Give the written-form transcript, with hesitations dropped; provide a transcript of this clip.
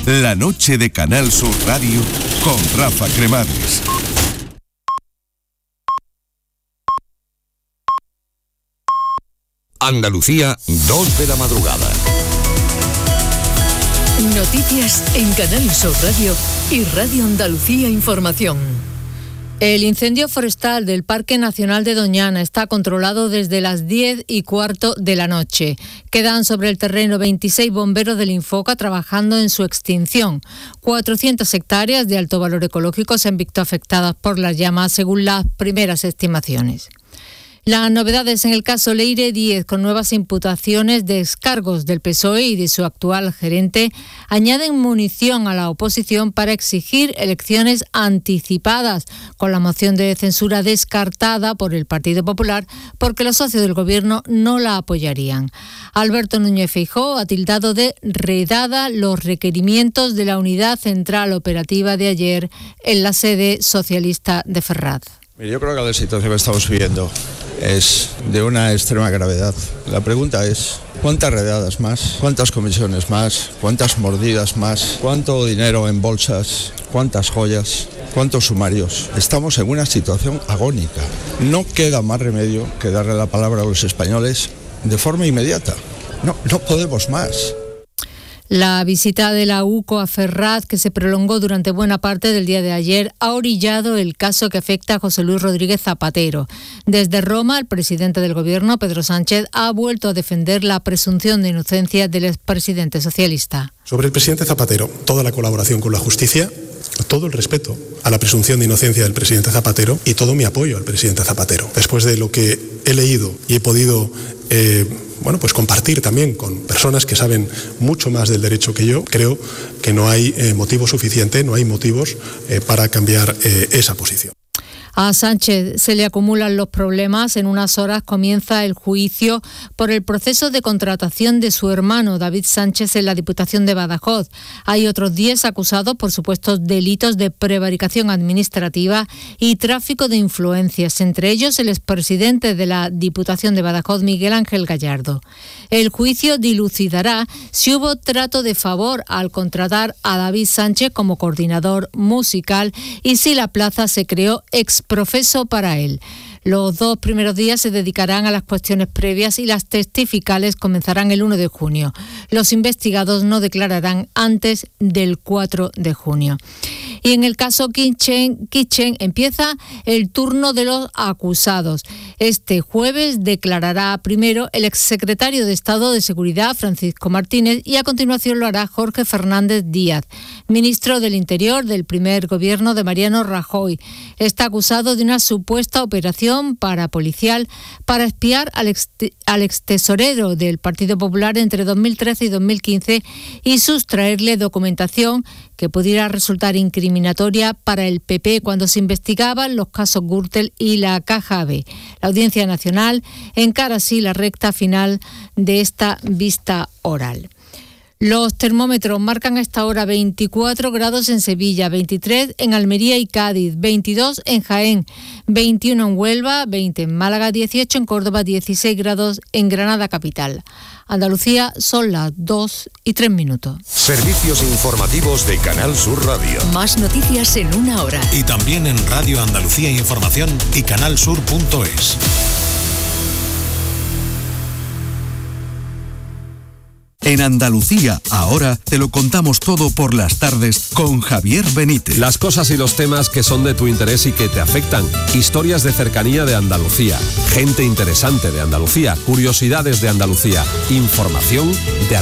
La noche de Canal Sur Radio con Rafa Cremades. Andalucía, 2 de la madrugada. Noticias en Canal Sur Radio y Radio Andalucía Información. El incendio forestal del Parque Nacional de Doñana está controlado desde las 10:15 de la noche. Quedan sobre el terreno 26 bomberos del Infoca trabajando en su extinción. 400 hectáreas de alto valor ecológico se han visto afectadas por las llamas, según las primeras estimaciones. Las novedades en el caso Leire Díez, con nuevas imputaciones de excargos del PSOE y de su actual gerente, añaden munición a la oposición para exigir elecciones anticipadas, con la moción de censura descartada por el Partido Popular porque los socios del Gobierno no la apoyarían. Alberto Núñez Feijóo ha tildado de redada los requerimientos de la Unidad Central Operativa de ayer en la sede socialista de Ferraz. Yo creo que la situación que estamos viviendo es de una extrema gravedad. La pregunta es, ¿cuántas redadas más? ¿Cuántas comisiones más? ¿Cuántas mordidas más? ¿Cuánto dinero en bolsas? ¿Cuántas joyas? ¿Cuántos sumarios? Estamos en una situación agónica. No queda más remedio que darle la palabra a los españoles de forma inmediata. No podemos más. La visita de la UCO a Ferraz, que se prolongó durante buena parte del día de ayer, ha orillado el caso que afecta a José Luis Rodríguez Zapatero. Desde Roma, el presidente del Gobierno, Pedro Sánchez, ha vuelto a defender la presunción de inocencia del expresidente socialista. Sobre el presidente Zapatero, toda la colaboración con la justicia, todo el respeto a la presunción de inocencia del presidente Zapatero y todo mi apoyo al presidente Zapatero. Después de lo que he leído y he podido compartir también con personas que saben mucho más del derecho que yo, creo que no hay motivo suficiente, no hay motivos para cambiar esa posición. A Sánchez se le acumulan los problemas. En unas horas comienza el juicio por el proceso de contratación de su hermano David Sánchez en la Diputación de Badajoz. Hay otros 10 acusados por supuestos delitos de prevaricación administrativa y tráfico de influencias, entre ellos el expresidente de la Diputación de Badajoz, Miguel Ángel Gallardo. El juicio dilucidará si hubo trato de favor al contratar a David Sánchez como coordinador musical y si la plaza se creó exprofeso para él. Los 2 primeros días se dedicarán a las cuestiones previas y las testificales comenzarán el 1 de junio. Los investigados no declararán antes del 4 de junio. Y en el caso Kitchen empieza el turno de los acusados. Este jueves declarará primero el exsecretario de Estado de Seguridad, Francisco Martínez, y a continuación lo hará Jorge Fernández Díaz, ministro del Interior del primer gobierno de Mariano Rajoy. Está acusado de una supuesta operación parapolicial para espiar al extesorero del Partido Popular entre 2013 y 2015 y sustraerle documentación que pudiera resultar incriminatoria para el PP cuando se investigaban los casos Gürtel y la Caja B. La Audiencia Nacional encara así la recta final de esta vista oral. Los termómetros marcan a esta hora 24 grados en Sevilla, 23 en Almería y Cádiz, 22 en Jaén, 21 en Huelva, 20 en Málaga, 18 en Córdoba, 16 grados en Granada capital. Andalucía, son las 2:03. Servicios informativos de Canal Sur Radio. Más noticias en una hora. Y también en Radio Andalucía Información y canalsur.es. En Andalucía, ahora te lo contamos todo por las tardes con Javier Benítez. Las cosas y los temas que son de tu interés y que te afectan. Historias de cercanía de Andalucía. Gente interesante de Andalucía. Curiosidades de Andalucía. Información de